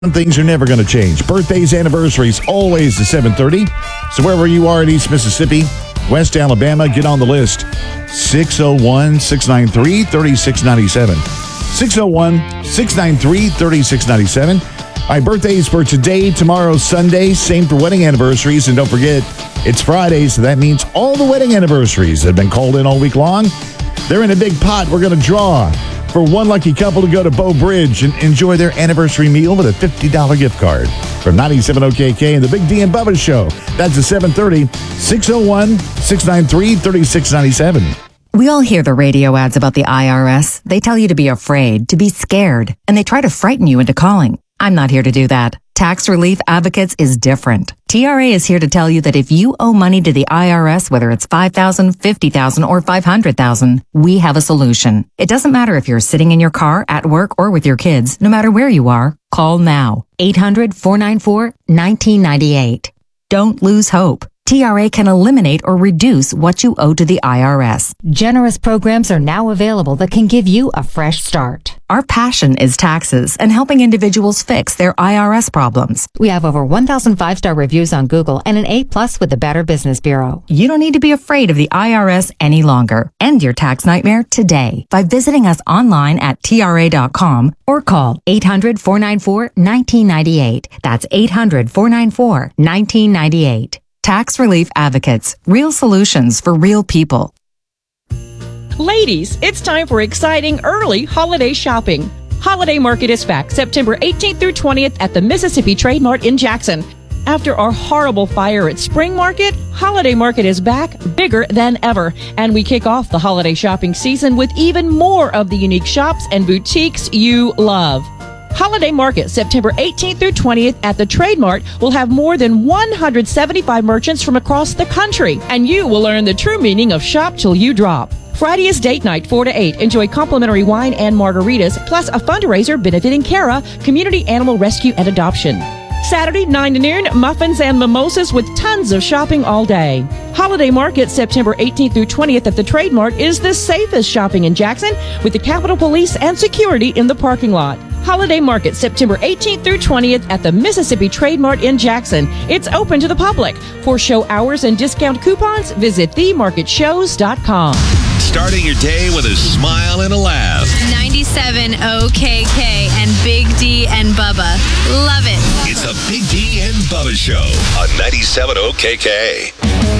Some things are never going to change. Birthdays, anniversaries, always at 7:30. So wherever you are in East Mississippi, West Alabama, get on the list. 601-693-3697. 601-693-3697. All right, birthdays for today, tomorrow, Sunday. Same for wedding anniversaries. And don't forget, it's Friday, so that means all the wedding anniversaries that have been called in all week long, they're in a big pot. We're going to draw for one lucky couple to go to Bow Bridge and enjoy their anniversary meal with a $50 gift card from 97 OKK and the Big D and Bubba Show. That's at 7:30, 601-693-3697. We all hear the radio ads about the IRS. They tell you to be afraid, to be scared, and they try to frighten you into calling. I'm not here to do that. Tax Relief Advocates is different. TRA is here to tell you that if you owe money to the IRS, whether it's $5,000, $50,000, or $500,000, we have a solution. It doesn't matter if you're sitting in your car, at work, or with your kids. No matter where you are, call now. 800-494-1998. Don't lose hope. TRA can eliminate or reduce what you owe to the IRS. Generous programs are now available that can give you a fresh start. Our passion is taxes and helping individuals fix their IRS problems. We have over 1,000 5-star reviews on Google and an A+ with the Better Business Bureau. You don't need to be afraid of the IRS any longer. End your tax nightmare today by visiting us online at TRA.com or call 800-494-1998. That's 800-494-1998. Tax Relief Advocates. Real solutions for real people. Ladies, it's time for exciting early holiday shopping. Holiday Market is back September 18th through 20th at the Mississippi Trade Mart in Jackson. After our horrible fire at Spring Market, Holiday Market is back bigger than ever. And we kick off the holiday shopping season with even more of the unique shops and boutiques you love. Holiday Market, September 18th through 20th at the Trade Mart, will have more than 175 merchants from across the country, and you will learn the true meaning of shop till you drop. Friday is date night, 4 to 8. Enjoy complimentary wine and margaritas, plus a fundraiser benefiting CARA, Community Animal Rescue and Adoption. Saturday, 9 to noon, muffins and mimosas with tons of shopping all day. Holiday Market, September 18th through 20th at the Trade Mart is the safest shopping in Jackson, with the Capitol Police and security in the parking lot. Holiday Market, September 18th through 20th at the Mississippi Trade Mart in Jackson. It's open to the public. For show hours and discount coupons, visit themarketshows.com. Starting your day with a smile and a laugh. 97 OKK and Big D and Bubba. Love it. It's the Big D and Bubba Show on 97 OKK.